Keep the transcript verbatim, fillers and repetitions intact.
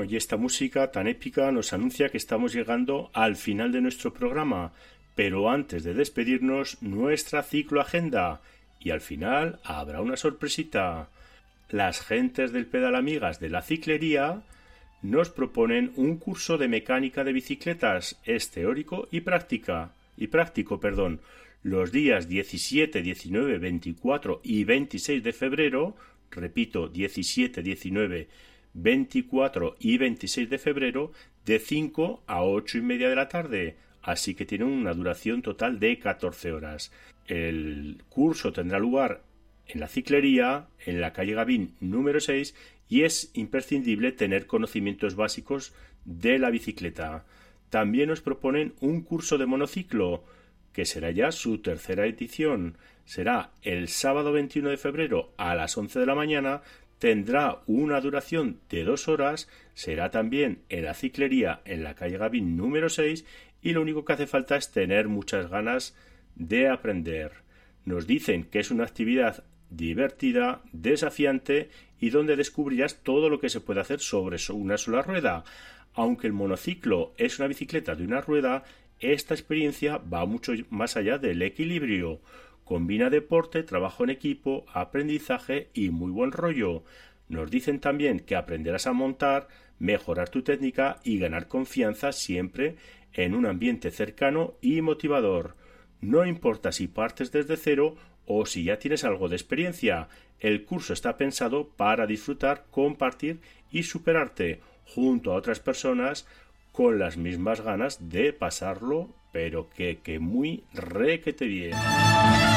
Bueno, y esta música tan épica nos anuncia que estamos llegando al final de nuestro programa, pero antes de despedirnos, nuestra cicloagenda, y al final habrá una sorpresita. Las gentes del Pedalamigas de la Ciclería nos proponen un curso de mecánica de bicicletas, es teórico y práctica, y práctico, perdón, los días diecisiete, diecinueve, veinticuatro y veintiséis de febrero, repito, diecisiete, diecinueve, veinticuatro y veintiséis de febrero, de cinco a ocho y media de la tarde, así que tiene una duración total de catorce horas. El curso tendrá lugar en la Ciclería, en la calle Gavín número seis, y es imprescindible tener conocimientos básicos de la bicicleta. También nos proponen un curso de monociclo, que será ya su tercera edición. Será el sábado veintiuno de febrero a las once de la mañana, tendrá una duración de dos horas, será también en la Ciclería, en la calle Gavín número seis, y lo único que hace falta es tener muchas ganas de aprender. Nos dicen que es una actividad divertida, desafiante y donde descubrirás todo lo que se puede hacer sobre una sola rueda. Aunque el monociclo es una bicicleta de una rueda, esta experiencia va mucho más allá del equilibrio. Combina deporte, trabajo en equipo, aprendizaje y muy buen rollo. Nos dicen también que aprenderás a montar, mejorar tu técnica y ganar confianza siempre en un ambiente cercano y motivador. No importa si partes desde cero o si ya tienes algo de experiencia, el curso está pensado para disfrutar, compartir y superarte junto a otras personas con las mismas ganas de pasarlo, pero que, que muy requete bien.